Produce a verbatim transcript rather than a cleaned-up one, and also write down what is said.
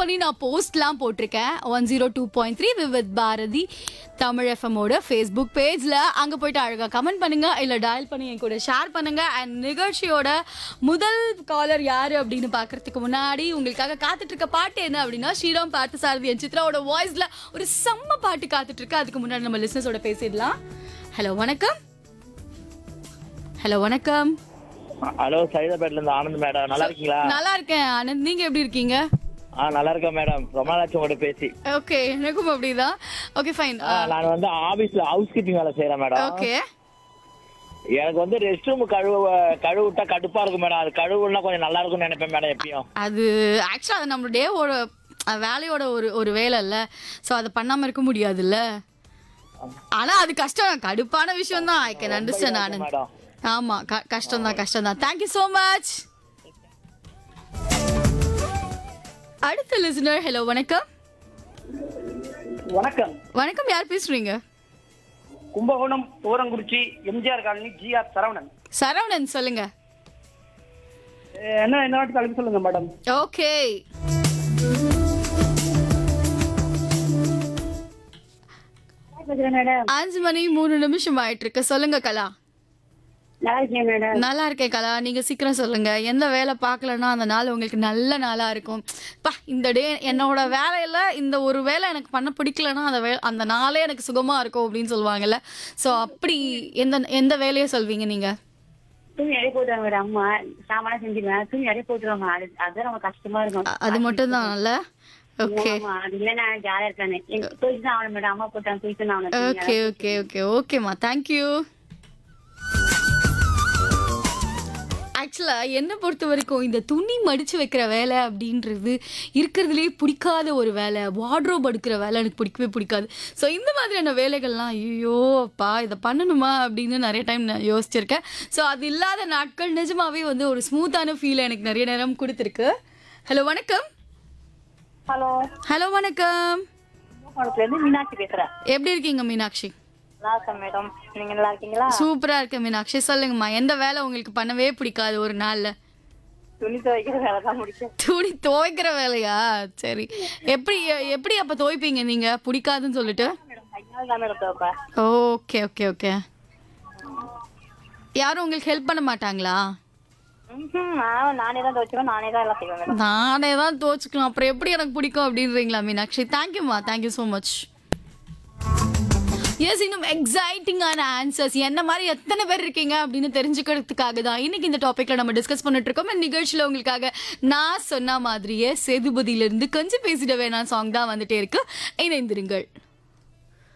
பண்ணி நான் போஸ்ட்லாம் போட்டிருக்கேன் one zero two point three with Bharathi Tamil எஃப்எம்மோட Facebook பேஜில். அங்கே போயிட்டு அழகாக கமெண்ட் பண்ணுங்கள், இல்லை டயல் பண்ணி என் கூட ஷேர் பண்ணுங்கள். அண்ட் நிகழ்ச்சியோட முதல் காலர் யார் அப்படின்னு பார்க்குறதுக்கு முன்னாடி உங்களுக்காக காத்துட்ருக்க பாட்டு என்ன அப்படின்னா ஸ்ரீராம் பார்த்தசாரதி என் சித்ராவோட வாய்ஸில் ஒரு செம்ம பாட்டு காத்துட்ருக்கு. அதுக்கு முன்னாடி நம்ம லிஸ்னஸோட பேசிடலாம். ஹலோ வணக்கம். ஹலோ வணக்கம். ஹலோ, சைதாபேட்ல இருந்து ஆனந்த் மேடம். நல்லா இருக்கீங்களா? நல்லா இருக்கேன் ஆனந்த், நீங்க எப்படி இருக்கீங்க? ஆ, நல்லா இருக்கேன் மேடம். ரொம்ப நாளாச்சு உங்கள்ட்ட பேசி. ஓகே, எனக்கும் அப்படிதான். Okay fine. நான் வந்து ஆபீஸ்ல ஹவுஸ் கீப்பிங் வேலை செய்யறேன் மேடம். ஓகே. எனக்கு வந்து ரெஸ்ட் ரூம் கழுவு கழுவு விட்டா கடுப்பா இருக்கும் மேடம். அது கழுவுனா கொஞ்சம் நல்லா இருக்கும்னு நினைப்பேன் மேடம் எப்பயும். அது ஆக்சுவலா அது நம்ம டேவோட வேலையோட ஒரு ஒரு வேலை இல்ல, ஸோ அதை பண்ணாம இருக்க முடியாதுல்ல. ஆனா அது கஷ்டம், கடுப்பான விஷயம் தான். I can understand Anand. Madam ஆமா, கஷ்டம் தான் கஷ்டம் தான். Thank you so much. அடுத்த லிசனர். ஹலோ வணக்கம். வணக்கம். வணக்கம், யார் பேசுறீங்க? Kumbakonam Thurangurichi MGR colony GR Saravanan. சரவணன், சொல்லுங்க. என்ன என்ன தலைப்பு சொல்லுங்க மேடம். ஓகே. அஞ்சு மணி மூணு நிமிஷம் ஆயிட்டு இருக்கு. சொல்லுங்க கலா. நல்லா இருக்கேன் கலா, நீங்க சீக்கிரம் சொல்லுங்க. எந்த வேலை பார்க்கலன்னா அந்த நாள் உங்களுக்கு நல்ல நாளா இருக்கும். பா, இந்த டே என்னோட வேலையில இந்த ஒரு வேலை எனக்கு பண்ண பிடிக்கலன்னா அந்த வே அந்த நாளே எனக்கு சுகமா இருக்கும் அப்படின்னு சொல்லுவாங்கல்ல. ஸோ அப்படி எந்த எந்த வேலையை சொல்வீங்க நீங்க? துணி அடைய போட்டுருவாங்க அம்மா, சாமான செஞ்சிருவேன், துணி அடைய போட்டுருவாங்க. அது அதுதான் ரொம்ப கஷ்டமா இருக்கும். அது மட்டும் தான்ல. ஓகே. அது இல்லைன்னா ஜாலியா இருக்கானே. போயிட்டு தான் ஆகணும் மேடம். அம்மா போட்டாங்க, போயிட்டு தான் ஆகணும். ஓகே ஓகே ஓகே ஓகேம்மா, தேங்க்யூ. ஆக்சுவலா என்னை பொறுத்த வரைக்கும் இந்த துணி மடிச்சு வைக்கிற வேலை அப்படின்றது இருக்கிறதுலே பிடிக்காத ஒரு வேலை. வார்ட்ரோப் அடுக்கிற வேலை எனக்கு பிடிக்கவே பிடிக்காது. ஸோ இந்த மாதிரியான வேலைகள்லாம் ஐயோ அப்பா இதை பண்ணணுமா அப்படின்னு நிறைய டைம் நான் யோசிச்சிருக்கேன். ஸோ அது இல்லாத நாட்கள் நிஜமாவே வந்து ஒரு ஸ்மூத்தான ஃபீல் எனக்கு நிறைய நேரம் கொடுத்துருக்கு. ஹலோ வணக்கம். ஹலோ ஹலோ வணக்கம். மீனாட்சி பேசுறேன். எப்படி இருக்கீங்க மீனாட்சி? நல்லா இருக்கேன் மேடம். நீங்க நல்லா இருக்கீங்களா? சூப்பரா இருக்கேன் மீனாட்சி. சொல்லுங்கம்மா, எந்த வேலை உங்களுக்கு பண்ணவே பிடிக்காது ஒரு நாள்ல? துணி துவைக்கிற வேலை தான் முடிச்சேன். துணி துவைக்கிற வேலையா? சரி, எப்படி எப்படி அப்ப துவைப்பீங்க நீங்க பிடிக்காதுன்னு சொல்லிட்டு? Okay okay okay. யாரும் உங்களுக்கு ஹெல்ப் பண்ண மாட்டாங்களா? நானே தான் துவைச்சுக்கணும், நானே தான் எல்லாம் செய்வேன். நானே தான் துவைச்சுக்கணும், அப்புறம் எப்படி எனக்கு பிடிக்கும் அப்படின்றீங்களா மீனாட்சி? தேங்க்யூம்மா, தேங்க்யூ ஸோ மச். எஸ், இன்னும் எக்ஸைட்டிங்கான ஆன்சர்ஸ் என்ன மாதிரி எத்தனை பேர் இருக்கீங்க அப்படின்னு தெரிஞ்சுக்கிறதுக்காக தான் இன்னைக்கு இந்த டாபிக்ல நம்ம டிஸ்கஸ் பண்ணிட்டு இருக்கோம். நிகழ்ச்சியில் உங்களுக்காக நான் சொன்ன மாதிரியே சேதுபதியிலிருந்து கொஞ்சம் பேசிட வேணாம் சாங் தான் வந்துட்டே இருக்கு. இணைந்திருங்கள்.